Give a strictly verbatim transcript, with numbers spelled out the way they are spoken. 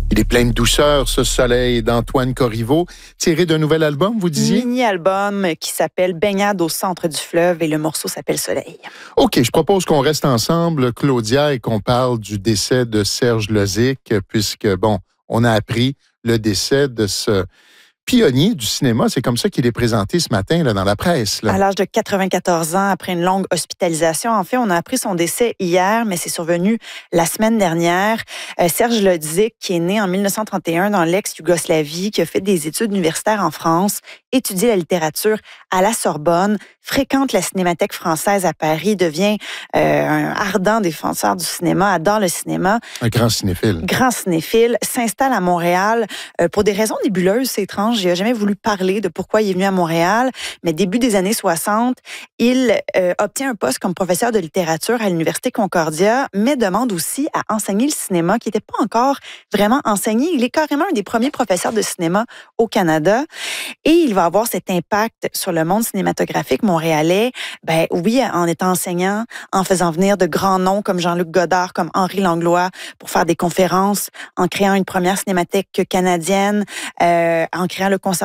Il est plein de douceur, ce soleil d'Antoine Corriveau, tiré d'un nouvel album, vous disiez? Mini-album qui s'appelle Baignade au centre du fleuve et le morceau s'appelle Soleil. OK, je propose qu'on reste ensemble, Claudia, et qu'on parle du décès de Serge Lozic, puisque, bon, on a appris le décès de ce pionnier du cinéma. C'est comme ça qu'il est présenté ce matin là, dans la presse. Là. À l'âge de quatre-vingt-quatorze ans, après une longue hospitalisation, en fait, on a appris son décès hier, mais c'est survenu la semaine dernière. Euh, Serge Lozic, qui est né en dix-neuf cent trente et un dans l'ex-Yougoslavie, qui a fait des études universitaires en France, étudie la littérature à la Sorbonne, fréquente la Cinémathèque française à Paris, devient euh, un ardent défenseur du cinéma, adore le cinéma. Un grand cinéphile. Grand cinéphile, s'installe à Montréal euh, pour des raisons nébuleuses, c'est étrange. Il n'a jamais voulu parler de pourquoi il est venu à Montréal, mais début des années soixante, il euh, obtient un poste comme professeur de littérature à l'Université Concordia, mais demande aussi à enseigner le cinéma, qui n'était pas encore vraiment enseigné. Il est carrément un des premiers professeurs de cinéma au Canada, et il va avoir cet impact sur le monde cinématographique montréalais, ben oui, en étant enseignant, en faisant venir de grands noms comme Jean-Luc Godard, comme Henri Langlois, pour faire des conférences, en créant une première cinémathèque canadienne, euh, en créant le Conservatoire